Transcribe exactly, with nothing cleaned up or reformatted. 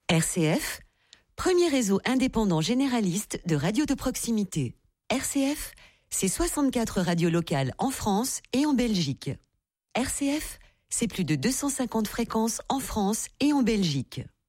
R C F, premier réseau indépendant généraliste de radio de proximité. R C F, c'est soixante-quatre radios locales en France et en Belgique. R C F, c'est plus de deux cent cinquante fréquences en France et en Belgique.